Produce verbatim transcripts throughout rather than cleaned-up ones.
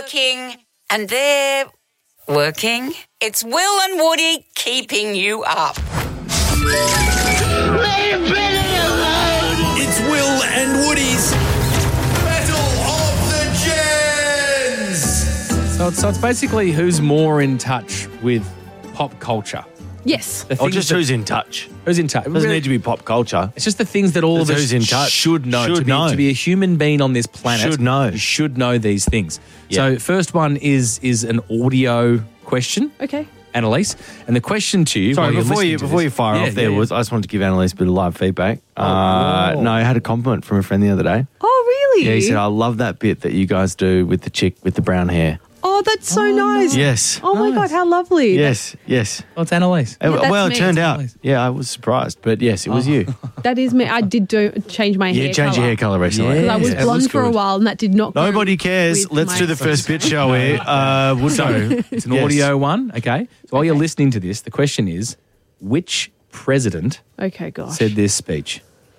working and they're working. It's Will and Woody keeping you up. It's Will and Woody's Battle of the Gens. So it's, so it's basically who's more in touch with pop culture. Yes. The Or things just that- who's in touch. who's in touch. Doesn't Really- need to be pop culture. It's just the things that all of It's us who's in touch. should know. Should to, be, know. to be a human being on this planet. Should know. You should know these things. Yeah. So first one is is an audio question, Okay. Annalise. And the question to you... Sorry, while you're before you listening to before this- you fire Yeah, off there, yeah, yeah. was I just wanted to give Annalise a bit of live feedback. uh, wow. no, I had a compliment from a friend the other day. Oh, really? Yeah, he said, I love that bit that you guys do with the chick with the brown hair. Oh, that's so nice. Yes. Oh, my Nice. God, how lovely. Yes, yes. Oh, it's Annalise. Uh, that's well, it me. turned It's out, Annalise. yeah, I was surprised, but yes, it was you. That is me. I did do change my Yeah, hair change your hair colour recently. Because I was Yeah, that blonde was for a good. while and that did not go Nobody cares. with Let's my- do the first bit, shall we? Uh, would So you? it's an Yes. audio one, okay? So while you're Okay. listening to this, the question is, which president Okay, gosh. said this speech?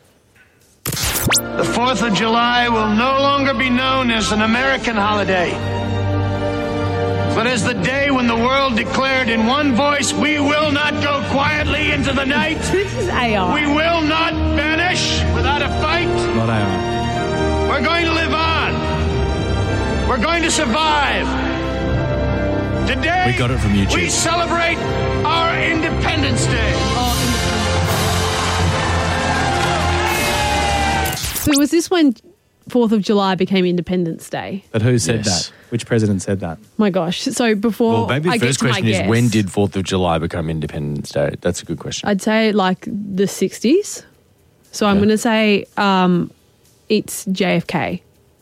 The fourth of July will no longer be known as an American holiday, but as the day when the world declared in one voice, we will not go quietly into the night. This is A I. We will not vanish without a fight. Not A I. We're going to live on. We're going to survive. Today, We got it from YouTube. we celebrate our Independence Day. So was this when fourth of July became Independence Day? But who said Yes. that? Which president said that? My gosh. So before Well, maybe I the get first to my question is, guess, when did fourth of July become Independence Day? That's a good question. I'd say like the sixties. So I'm Okay. going to say um, it's J F K.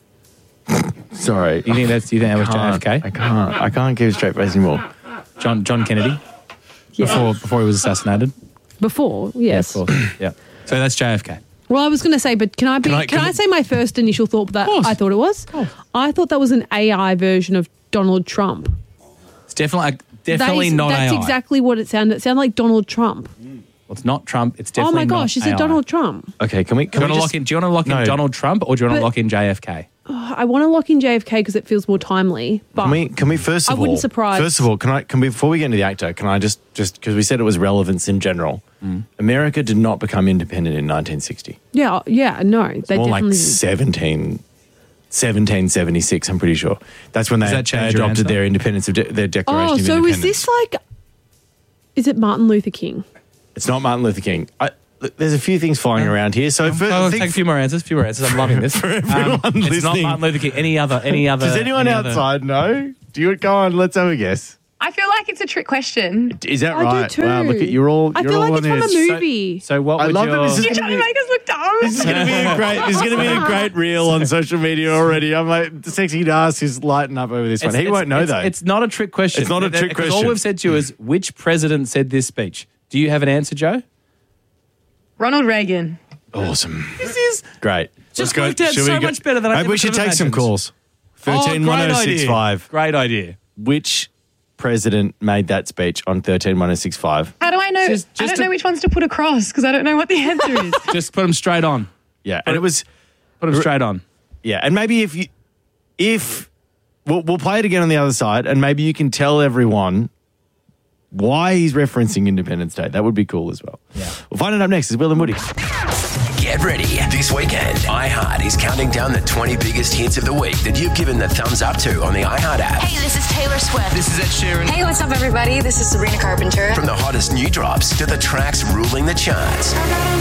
Sorry. You think that's you think that was J F K? I can't. I can't keep a straight face anymore. John John Kennedy Yeah. before before he was assassinated. Before, yes. Yeah, of course. Yeah. So that's J F K. Well, I was going to say, but can I be? Can Can I- I, can I- say my first initial thought that course. I thought it was? I thought that was an A I version of Donald Trump. It's definitely That definitely is- not That's A I. exactly what it sounded. It sounded like Donald Trump. Well, it's not Trump. It's Oh definitely my gosh, not is A I. it Donald Trump? Okay, can we? Do Can you we want to just, lock in? Do you want to lock No. in Donald Trump or do you want to But- lock in J F K? Oh, I want to lock in J F K because it feels more timely. But Can we? Can we first I of wouldn't all? surprise- First of all, can I? Can we? Before we get into the actor, can I just just because we said it was relevance in general. Mm. America did not become independent in nineteen sixty. yeah, yeah, no, they More definitely like seventeen. seventeen seventy-six, I'm pretty sure. That's when they, Does that they change your adopted answer? their independence of de- their Declaration Oh, of so Independence. is this like? Is it Martin Luther King? It's not Martin Luther King. I, look, there's a few things flying around here. So for, Oh, I think take a few more answers. A few more answers. I'm loving this. for everyone Um, it's not listening- Martin Luther King. Any other? Any other? does anyone any other- outside know? Do you go on? Let's have a guess. I feel like it's a trick question. Is that I do right? too. Wow, look at you're all. I You're feel all like on it's from edge. a So- movie. So what I would love your? that this is You're gonna trying to be- make us look dumb. This is going to be a great. This is going to be a great reel on social media already. I'm like, the sexy Darce is lighting up over this one. It's- He it's- won't know it's, though. It's not a trick question. It's not a trick Because question. All we've said to you is which president said this speech. Do you have an answer, Joe? Ronald Reagan. awesome. This is Great. Just Let's worked out Shall so we go- much better than I Maybe ever we should could have take some imagined. calls. thirteen one oh six five. Great idea. Which president made that speech on thirteen one oh six five? How do I know? Just- I just don't to- know which ones to put across because I don't know what the answer is. Just put them straight on. Yeah, and it was Put them straight on. yeah, and maybe if you if we'll, we'll play it again on the other side, and maybe you can tell everyone why he's referencing Independence Day. That would be cool as well. Yeah, we'll find it up next. It's Will and Woody. Get ready. This weekend, iHeart is counting down the twenty biggest hits of the week that you've given the thumbs up to on the iHeart app. Hey, this is Taylor Swift. This is Ed Sheeran. Hey, what's up, everybody? This is Sabrina Carpenter. From the hottest new drops to the tracks ruling the charts.